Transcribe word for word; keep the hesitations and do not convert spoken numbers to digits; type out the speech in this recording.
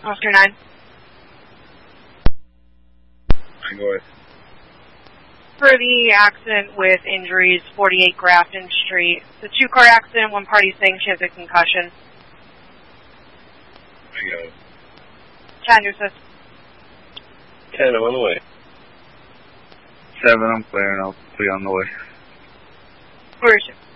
Oscar nine. Go ahead. For the accident with injuries, forty-eight Grafton Street. It's a two-car accident. One party's saying she has a concussion. I got it. Chandler says. Ten, I'm on the way. Seven, I'm clearing. I'll be on the way. Where is it?